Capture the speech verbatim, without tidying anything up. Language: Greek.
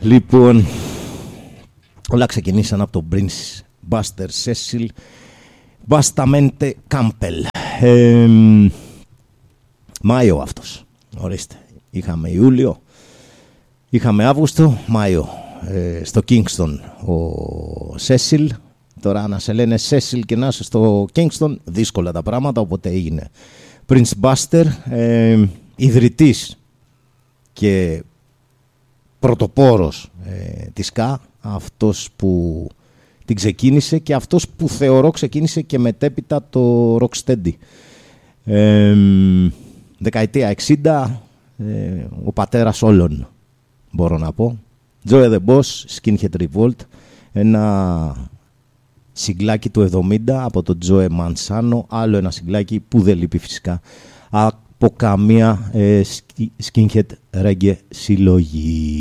Λοιπόν, όλα ξεκινήσαν από τον Prince Buster Cecil Bastamente Campbell. ε, Μάιο αυτός, ορίστε. Είχαμε Ιούλιο, είχαμε Αύγουστο, Μάιο. ε, Στο Kingston ο Cecil. Τώρα να σε λένε Cecil και να είσαι στο Kingston, δύσκολα τα πράγματα, οπότε έγινε Prince Buster, ε, ιδρυτής και πρωτοπόρος ε, της ska, αυτός που την ξεκίνησε και αυτός που θεωρώ ξεκίνησε και μετέπειτα το Rocksteady. Ε, δεκαετία εξήντα, ε, ο πατέρας όλων, μπορώ να πω. Joey the Boss, Skinhead Revolt, ένα συγκλάκι του εβδομήντα από τον Joe Manzano, άλλο ένα συγκλάκι που δεν λείπει φυσικά από καμία ε, Skinhead Reggae συλλογή.